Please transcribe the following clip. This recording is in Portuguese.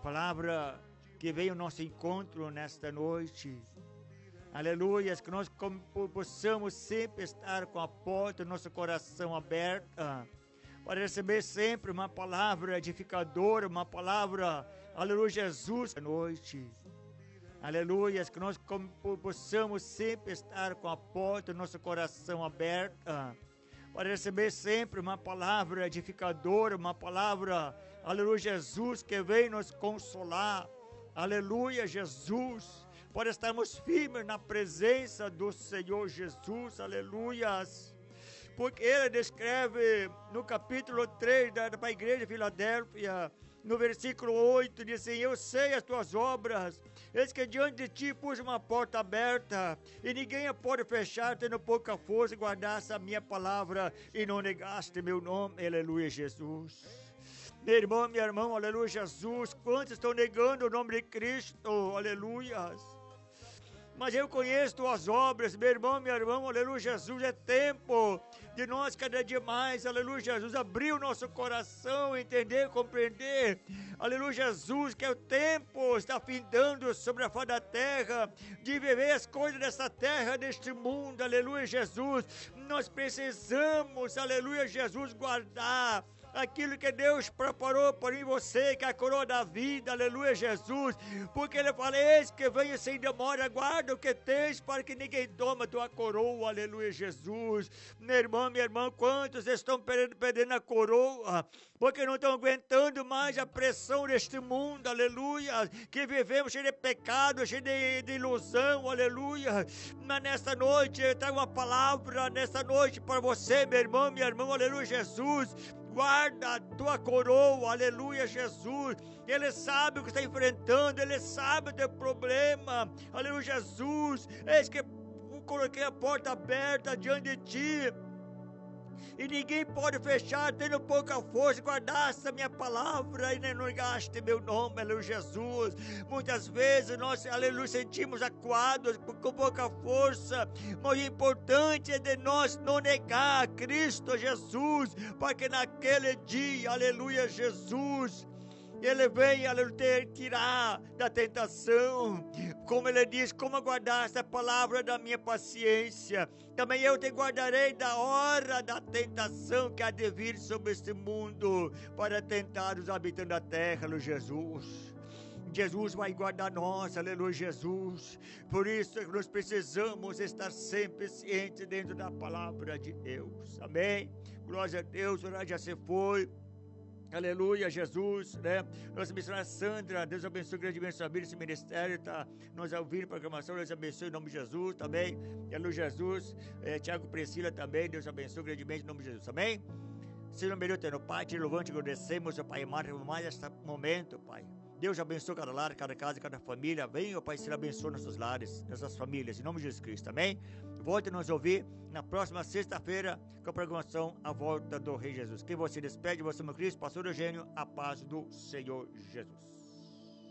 Palavra que veio ao nosso encontro nesta noite. Aleluia, que nós possamos sempre estar com a porta do nosso coração aberta para receber sempre uma palavra edificadora, uma palavra, aleluia, Jesus, esta noite. Aleluia, que nós possamos sempre estar com a porta do nosso coração aberta para receber sempre uma palavra edificadora, uma palavra, aleluia, Jesus, que vem nos consolar. Aleluia, Jesus, para estarmos firmes na presença do Senhor Jesus, aleluias. Porque ele descreve no capítulo 3 da igreja de Filadélfia, no versículo 8, diz assim: eu sei as tuas obras, eis que diante de ti pus uma porta aberta, e ninguém a pode fechar, tendo pouca força, e guardaste a minha palavra, e não negaste meu nome, aleluia, Jesus. Meu irmão, minha irmã, aleluia, Jesus, quantos estão negando o nome de Cristo, aleluias. Mas eu conheço tuas obras, meu irmão, minha irmã, aleluia, Jesus. É tempo de nós cada dia mais, aleluia, Jesus, abrir o nosso coração, entender, compreender, aleluia, Jesus, que o tempo está findando sobre a face da terra, de viver as coisas dessa terra, deste mundo, aleluia, Jesus. Nós precisamos, aleluia, Jesus, guardar aquilo que Deus preparou para mim e você, que é a coroa da vida, aleluia, Jesus, porque ele fala: eis que venho sem demora, guarda o que tens, para que ninguém toma tua coroa, aleluia, Jesus. Meu irmão, minha irmã, quantos estão perdendo a coroa, porque não estão aguentando mais a pressão deste mundo, aleluia, que vivemos cheio de pecado, cheio de ilusão, aleluia. Mas nesta noite, eu trago uma palavra, nesta noite, para você, meu irmão, minha irmã, aleluia, Jesus. Guarda a tua coroa, aleluia, Jesus. Ele sabe o que está enfrentando, ele sabe o teu problema, aleluia, Jesus. Eis que coloquei a porta aberta diante de ti, e ninguém pode fechar, tendo pouca força. Guardaste a minha palavra e não negaste meu nome, aleluia, Jesus. Muitas vezes nós, aleluia, sentimos acuados com pouca força, mas o importante é de nós não negar a Cristo Jesus, para que naquele dia, aleluia, Jesus, ele vem, aleluia, tirar da tentação. Como ele diz: como guardaste a palavra da minha paciência, também eu te guardarei da hora da tentação que há de vir sobre este mundo, para tentar os habitantes da terra, aleluia, Jesus. Jesus vai guardar nós, aleluia, Jesus. Por isso é que nós precisamos estar sempre cientes dentro da palavra de Deus, amém? Glória a Deus, o já se foi. Aleluia, Jesus, né? Nossa missionária Sandra, Deus abençoe grandemente sua vida, esse ministério, tá nos ouvindo, programação, Deus abençoe em nome de Jesus, também, aleluia, Jesus. Tiago Priscila também, Deus abençoe grandemente em nome de Jesus, amém? Seja melhor tendo Pai, te louvamos, te agradecemos, ó Pai amado, mais este momento, Pai. Deus abençoe cada lar, cada casa, cada família. Venha, Pai, se abençoe nossos lares, nossas famílias, em nome de Jesus Cristo, amém? Volte a nos ouvir na próxima sexta-feira com a programação A Volta do Rei Jesus. Quem você despede, você, meu Cristo, pastor Eugênio, a paz do Senhor Jesus.